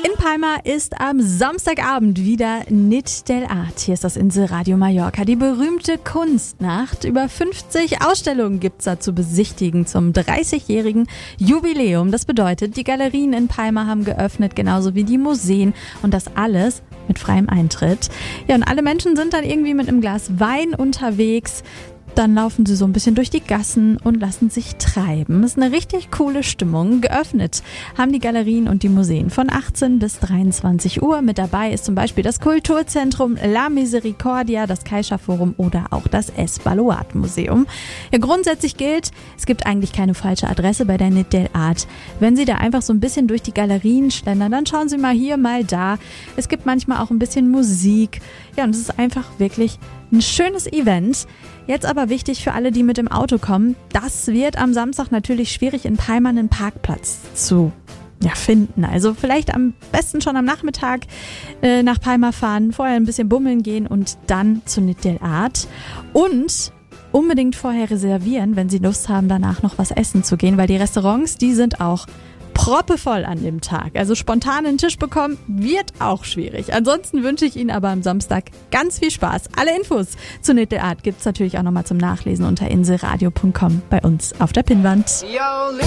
In Palma ist am Samstagabend wieder Nit del Art. Hier ist das Inselradio Mallorca, die berühmte Kunstnacht. Über 50 Ausstellungen gibt's da zu besichtigen zum 30-jährigen Jubiläum. Das bedeutet, die Galerien in Palma haben geöffnet, genauso wie die Museen. Und das alles mit freiem Eintritt. Ja, und alle Menschen sind dann irgendwie mit einem Glas Wein unterwegs. Dann laufen sie so ein bisschen durch die Gassen und lassen sich treiben. Das ist eine richtig coole Stimmung. Geöffnet haben die Galerien und die Museen von 18 bis 23 Uhr. Mit dabei ist zum Beispiel das Kulturzentrum La Misericordia, das Caixa-Forum oder auch das Es Baluart Museum. Ja, grundsätzlich gilt, es gibt eigentlich keine falsche Adresse bei der Nit del Art. Wenn Sie da einfach so ein bisschen durch die Galerien schlendern, dann schauen Sie mal hier, mal da. Es gibt manchmal auch ein bisschen Musik. Ja, und es ist einfach wirklich ein schönes Event. Jetzt aber wichtig für alle, die mit dem Auto kommen, das wird am Samstag natürlich schwierig, in Palma einen Parkplatz zu finden. Also vielleicht am besten schon am Nachmittag nach Palma fahren, vorher ein bisschen bummeln gehen und dann zu Nit del Art. Und unbedingt vorher reservieren, wenn Sie Lust haben, danach noch was essen zu gehen, weil die Restaurants, die sind auch proppevoll an dem Tag. Also spontan einen Tisch bekommen, wird auch schwierig. Ansonsten wünsche ich Ihnen aber am Samstag ganz viel Spaß. Alle Infos zu Nit del Art gibt's natürlich auch nochmal zum Nachlesen unter inselradio.com bei uns auf der Pinnwand.